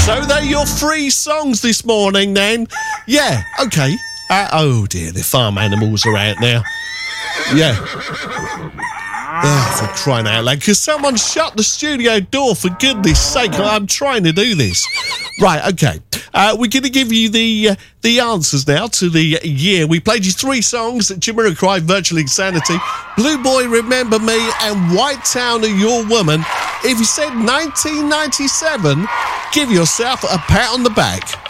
So they're your three songs this morning then? Yeah, okay. Oh dear, the farm animals are out now. Yeah. Oh, for crying out loud. Because someone shut the studio door, for goodness sake. I'm trying to do this. Right, okay. We're going to give you the answers now to the year. We played you three songs, Jamiroquai, Virtual Insanity, Blue Boy, Remember Me, and White Town, Your Woman. If you said 1997, give yourself a pat on the back.